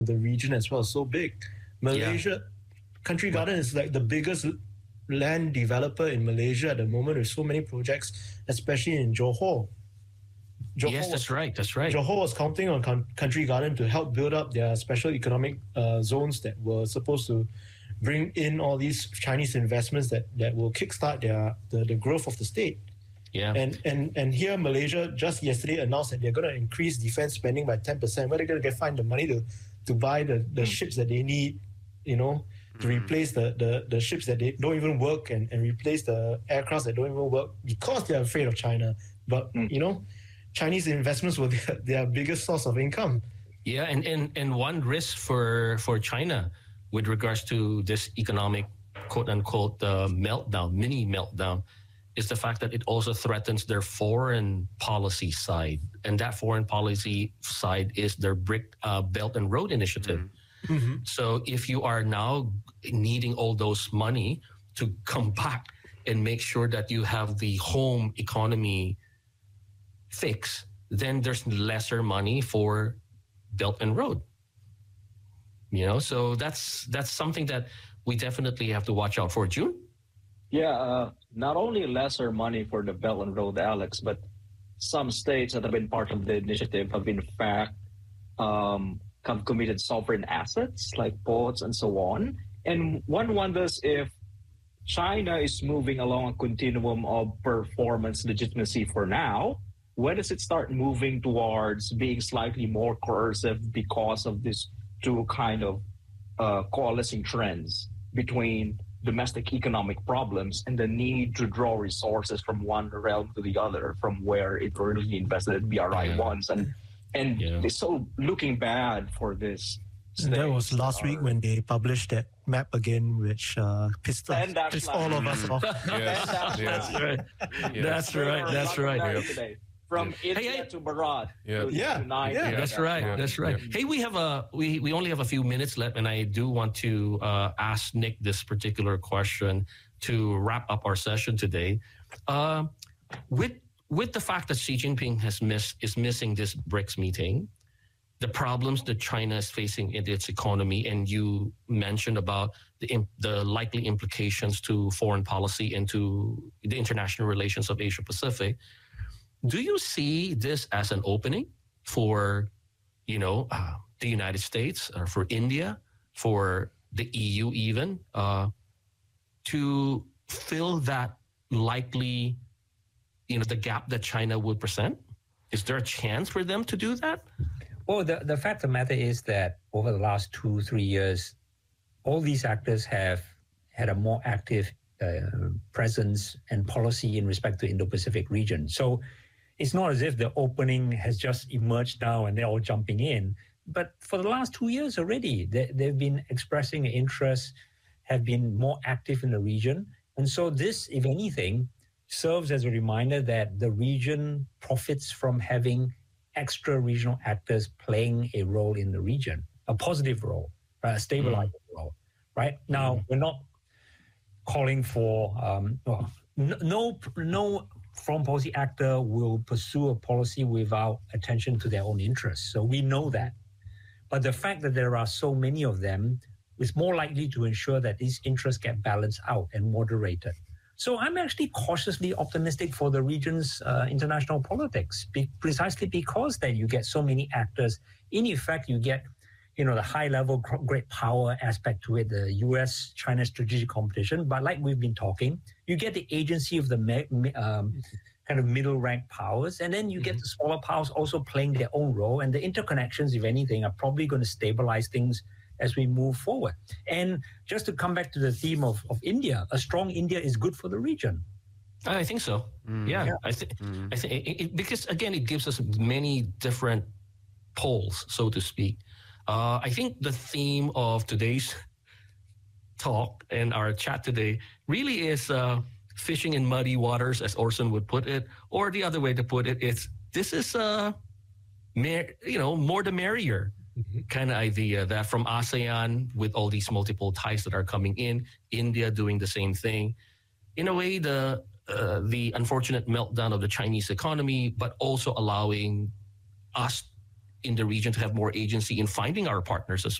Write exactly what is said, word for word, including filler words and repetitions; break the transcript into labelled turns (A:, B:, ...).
A: the region as well, so big. Malaysia, yeah. Country Garden is like the biggest land developer in Malaysia at the moment with so many projects, especially in Johor.
B: Johor yes, that's was, right. That's right.
A: Johor was counting on Country Garden to help build up their special economic uh, zones that were supposed to bring in all these Chinese investments that, that will kickstart their the, the growth of the state.
B: Yeah.
A: And and and here Malaysia just yesterday announced that they're going to increase defense spending by ten percent. Where they're going to find the money to to buy the, the mm. ships that they need, you know, to mm. replace the, the, the ships that they don't even work and, and replace the aircrafts that don't even work because they're afraid of China. But, mm. you know, Chinese investments were their, their biggest source of income.
B: Yeah, and, and, and one risk for, for China with regards to this economic, quote-unquote, uh, meltdown, mini meltdown, is the fact that it also threatens their foreign policy side. And that foreign policy side is their Brick uh, Belt and Road Initiative. Mm-hmm. So if you are now needing all those money to come back and make sure that you have the home economy fixed, then there's lesser money for Belt and Road. You know, so that's that's something that we definitely have to watch out for. June?
C: Yeah, uh, not only lesser money for the Belt and Road, Alex, but some states that have been part of the initiative have in fact um, have committed sovereign assets like ports and so on. And one wonders if China is moving along a continuum of performance legitimacy for now. When does it start moving towards being slightly more coercive because of these two kind of uh, coalescing trends between domestic economic problems and the need to draw resources from one realm to the other from where it originally invested in B R I bonds, yeah. and and yeah. it's so looking bad for this.
A: That was last are, week when they published that map again, which uh, pissed, off, pissed all of us off.
B: Yes, that's right. Yes. That's right. That's right.
C: Today. From India
B: hey, hey.
C: to Bharat.
A: Yeah,
C: to,
A: yeah,
C: to nine,
A: yeah.
B: That's right. Yeah. That's right. Yeah. Hey, we have a we we only have a few minutes left, and I do want to uh, ask Nick this particular question to wrap up our session today. Uh, with with the fact that Xi Jinping has missed is missing this BRICS meeting, the problems that China is facing in its economy, and you mentioned about the the likely implications to foreign policy and to the international relations of Asia Pacific. Do you see this as an opening for, you know, uh, the United States, or for India, for the E U even, uh, to fill that likely, you know, the gap that China would present? Is there a chance for them to do that?
D: Well, the, the fact of the matter is that over the last two, three years, all these actors have had a more active uh, presence and policy in respect to Indo-Pacific region. So it's not as if the opening has just emerged now and they're all jumping in. But for the last two years already, they, they've been expressing interest, have been more active in the region. And so this, if anything, serves as a reminder that the region profits from having extra regional actors playing a role in the region, a positive role, a stabilizing mm. role, right? Now, mm. we're not calling for, um, well, no, no, foreign policy actor will pursue a policy without attention to their own interests. So we know that. But the fact that there are so many of them is more likely to ensure that these interests get balanced out and moderated. So I'm actually cautiously optimistic for the region's uh, international politics, be- precisely because that you get so many actors. In effect, you get, you know, the high-level great power aspect to it, the U S-China strategic competition. But like we've been talking, you get the agency of the me- um, kind of middle-ranked powers, and then you mm-hmm. get the smaller powers also playing their own role. And the interconnections, if anything, are probably going to stabilize things as we move forward. And just to come back to the theme of, of India, a strong India is good for the region.
B: I think so. Mm. Yeah, yeah, I think mm. I think it, it, because again, it gives us many different poles, so to speak. Uh, I think the theme of today's talk and our chat today really is uh, fishing in muddy waters, as Orson would put it, or the other way to put it is this is uh, mer- you know more the merrier. Mm-hmm. Kind of idea that from ASEAN, with all these multiple ties that are coming in, India doing the same thing. In a way, the uh, the unfortunate meltdown of the Chinese economy, but also allowing us in the region to have more agency in finding our partners as